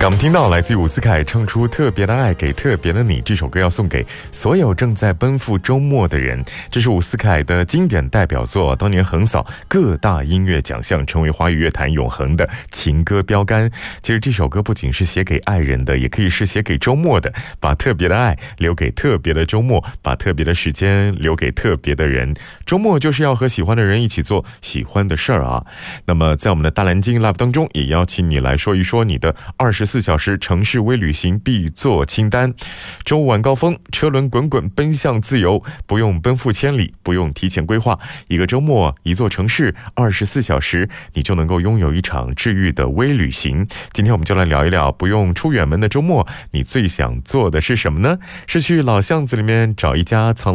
让我们听到来自于伍思凯唱出特别的爱给特别的你，这首歌要送给所有正在奔赴周末的人。这是伍思凯的经典代表作，当年横扫各大音乐奖项，成为华语乐坛永恒的情歌标杆。其实这首歌不仅是写给爱人的，也可以是写给周末的，把特别的爱留给特别的周末，把特别的时间留给特别的人。周末就是要和喜欢的人一起做喜欢的事儿啊。那么在我们的大蓝鲸 Love 当中，也邀请你来说一说你的24小时城市微旅行必做清单。周五晚高峰，车轮滚滚奔向自由，不用奔赴千里，不用提前规划，一个周末一座城市24小时，你就能够拥有一场治愈的微旅行。今天我们就来聊一聊不用出远门的周末，你最想做的是什么呢？是去老巷子里面找一家藏